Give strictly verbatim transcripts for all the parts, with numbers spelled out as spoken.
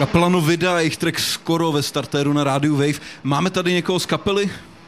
Kapela Novida, jejich track Skoro ve startéru na rádiu Wave. Máme tady někoho z kapely?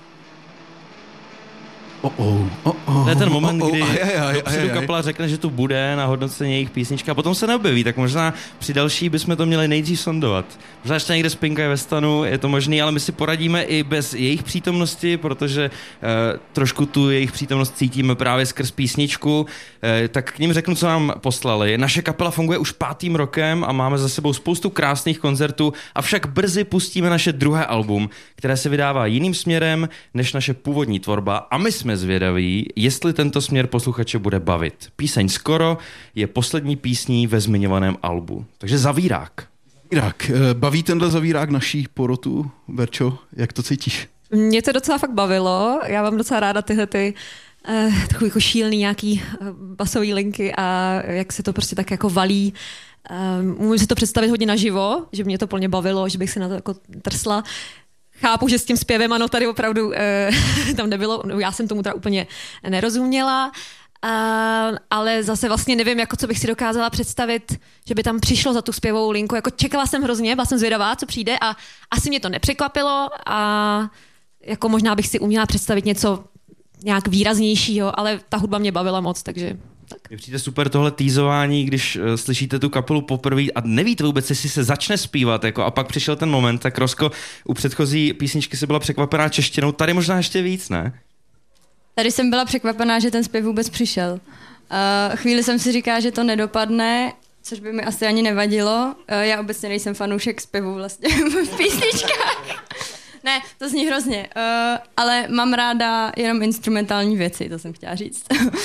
Oh, oh, oh, oh, to je ten moment, oh, oh, kdy aj, aj, aj, dopředu kapela řekne, že tu bude na hodnocení jejich písnička a potom se neobjeví, tak možná při další bychom to měli nejdřív sondovat. Možná ještě někde spinkají ve stanu, je to možný, ale my si poradíme i bez jejich přítomnosti, protože uh, trošku tu jejich přítomnost cítíme právě skrz písničku. Uh, tak k ním řeknu, co nám poslali. Naše kapela funguje už pátým rokem a máme za sebou spoustu krásných koncertů, avšak brzy pustíme naše druhé album, které se vydává jiným směrem než naše původní tvorba a my jsme zvědaví, jestli tento směr posluchače bude bavit. Píseň Skoro je poslední písní ve zmiňovaném albu. Takže Zavírák. Zavírák. Baví tenhle Zavírák naší porotu? Verčo, jak to cítíš? Mě to docela fakt bavilo. Já mám docela ráda tyhle ty uh, takový jako šílený nějaký uh, basový linky a jak se to prostě tak jako valí. Uh, můžu si to představit hodně naživo, že mě to plně bavilo, že bych se na to jako trsla. Chápu, že s tím zpěvem, ano, tady opravdu e, tam nebylo, já jsem tomu teda úplně nerozuměla, a, ale zase vlastně nevím, jako co bych si dokázala představit, že by tam přišlo za tu zpěvovou linku, jako čekala jsem hrozně, byla jsem zvědavá, co přijde a asi mě to nepřekvapilo a jako možná bych si uměla představit něco nějak výraznějšího, ale ta hudba mě bavila moc, takže... Mně přijde super tohle týzování, když uh, slyšíte tu kapelu poprvé a nevíte vůbec, jestli se začne zpívat, jako, a pak přišel ten moment, tak Rosko, u předchozí písničky se byla překvapená češtinou, tady možná ještě víc, ne? Tady jsem byla překvapená, že ten zpěv vůbec přišel. Uh, chvíli jsem si říkala, že to nedopadne, což by mi asi ani nevadilo. Uh, já obecně nejsem fanoušek zpěvu vlastně v písničkách. Ne, to zní hrozně, uh, ale mám ráda jenom instrumentální věci, to jsem chtěla říct.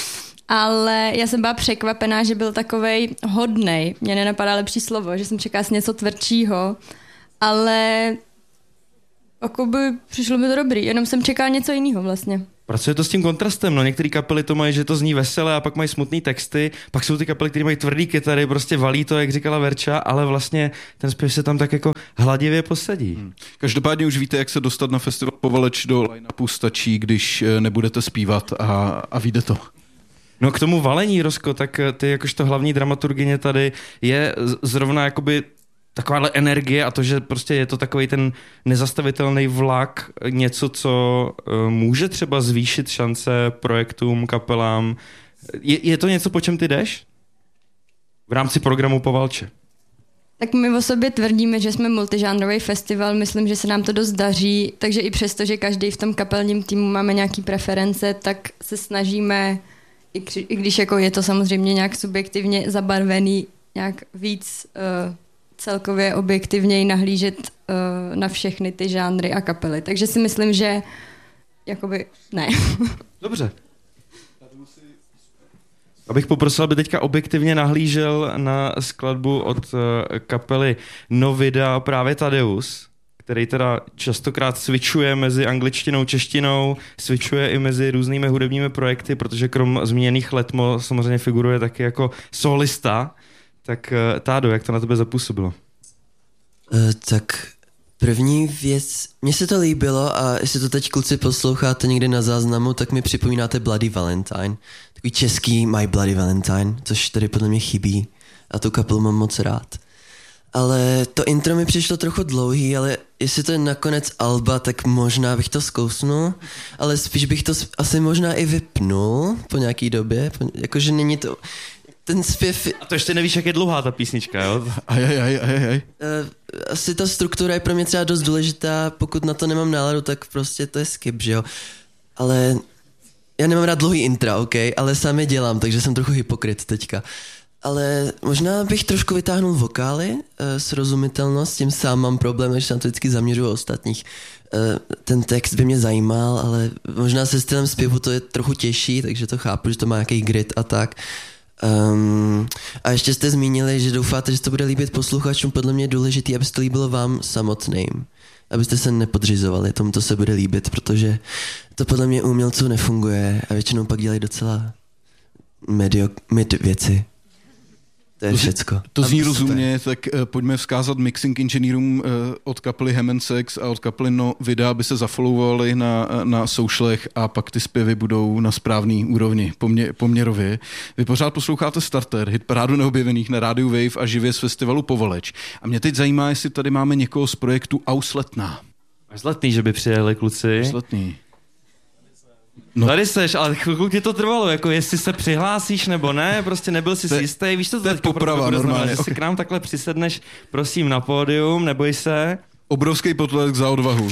Ale já jsem byla překvapená, že byl takovej hodnej. Mně nenapadá lepší slovo, že jsem čekala si něco tvrdšího, ale jakoby přišlo mi to dobrý, jenom jsem čekala něco jiného vlastně. Pracuje to s tím kontrastem, no některé kapely to mají, že to zní veselé a pak mají smutný texty, pak jsou ty kapely, které mají tvrdý kytary, prostě valí to, jak říkala Verča, ale vlastně ten zpěv se tam tak jako hladivě posadí. Hmm. Každopádně už víte, jak se dostat na festival Povaleč do line-upu, stačí, když nebudete zpívat a, a vyjde to. No k tomu valení, Rosko, tak ty jakožto hlavní dramaturgyně tady je zrovna jakoby takováhle energie a to, že prostě je to takový ten nezastavitelný vlak, něco, co uh, může třeba zvýšit šance projektům, kapelám. Je, je to něco, po čem ty jdeš? V rámci programu Povalče. Tak my o sobě tvrdíme, že jsme multižánrový festival, myslím, že se nám to dost daří, takže i přesto, že každý v tom kapelním týmu máme nějaký preference, tak se snažíme, i, kři, i když jako je to samozřejmě nějak subjektivně zabarvený, nějak víc uh, celkově objektivněji nahlížet uh, na všechny ty žánry a kapely. Takže si myslím, že jakoby ne. Dobře. Abych poprosil, aby teďka objektivně nahlížel na skladbu od uh, kapely Novida právě Tadeus, který teda častokrát switchuje mezi angličtinou, češtinou, switchuje i mezi různými hudebními projekty, protože krom zmíněných Letmo samozřejmě figuruje taky jako solista. Tak uh, Tádo, jak to na tebe zapůsobilo? Uh, tak první věc, mně se to líbilo a jestli to teď kluci posloucháte někde na záznamu, tak mi připomínáte Bloody Valentine. Takový český My Bloody Valentine, což tady podle mě chybí a tu kapelu mám moc rád. Ale to intro mi přišlo trochu dlouhý, ale jestli to je nakonec alba, tak možná bych to zkousnul, ale spíš bych to asi možná i vypnul po nějaký době, po, jakože není to... Ten zpěv... A to ještě nevíš, jak je dlouhá ta písnička, jo? Aj, aj, aj, aj, aj. Uh, asi ta struktura je pro mě třeba dost důležitá, pokud na to nemám náladu, tak prostě to je skip, že jo? Ale já nemám rád dlouhý intra, ok? Ale sám je dělám, takže jsem trochu hypokryt teďka. Ale možná bych trošku vytáhnul vokály, uh, srozumitelnost, s tím sám mám problém, že se na to vždycky zaměřuju ostatních. Uh, ten text by mě zajímal, ale možná se stylem zpěvu to je trochu těžší, takže to chápu, že to má nějaký grit a tak. Um, a ještě jste zmínili, že doufáte, že to bude líbit posluchačům. Podle mě je důležitý, aby se to líbilo vám samotným. Abyste se nepodřizovali, tomu to se bude líbit, protože to podle mě u umělců nefunguje a většinou pak dělají docela medio, mid věci. To je všecko. To zní rozumně, tak uh, pojďme vzkázat mixing inženýrům uh, od kapely Hem and Sex a od kapely No Vida, aby se zafollowovali na, na socialech a pak ty zpěvy budou na správný úrovni, pomě, poměrově. Vy pořád posloucháte Starter, hit parádu neobjevených na rádiu Wave a živě z festivalu Povaleč. A mě teď zajímá, jestli tady máme někoho z projektu Ausletná. Zletný, že by přijeli kluci. Ausletný. No. Tady seš, ale chvilku ti to trvalo, jako jestli se přihlásíš nebo ne, prostě nebyl jsi si jistý, víš, co to, to teď poprava, normálně, že si k nám takhle přisedneš, prosím, na pódium, neboj se. Obrovský potlesk za odvahu.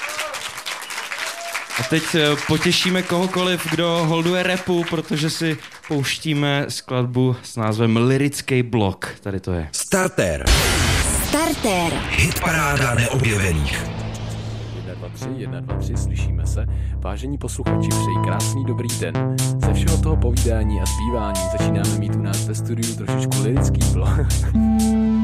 A teď potěšíme kohokoliv, kdo holduje rapu, protože si pouštíme skladbu s názvem Lyrický blok. Tady to je. Starter. Starter. Hitparáda neobjevených. jedna, dva, tři, jedna, dva, tři, slyšíme se. Vážení posluchači, přeji krásný dobrý den. Ze všeho toho povídání a zpívání začínáme mít u nás ve studiu trošičku lyrický blok.